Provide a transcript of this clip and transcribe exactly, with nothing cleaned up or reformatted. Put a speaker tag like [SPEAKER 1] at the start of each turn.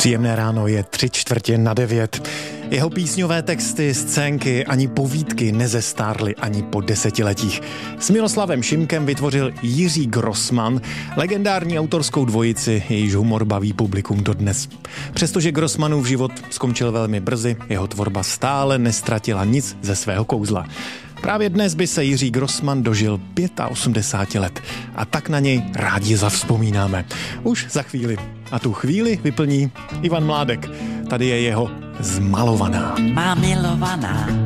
[SPEAKER 1] Příjemné ráno, je tři čtvrtě na devět. Jeho písňové texty, scénky ani povídky nezestárly ani po desetiletích. S Miloslavem Šimkem vytvořil Jiří Grossman legendární autorskou dvojici, jejíž humor baví publikum dodnes. Přestože Grossmanův život skončil velmi brzy, jeho tvorba stále nestratila nic ze svého kouzla. Právě dnes by se Jiří Grossman dožil osmdesáti pěti let a tak na něj rádi zavzpomínáme. Už za chvíli. A tu chvíli vyplní Ivan Mládek. Tady je jeho Zmalovaná.
[SPEAKER 2] Má milovaná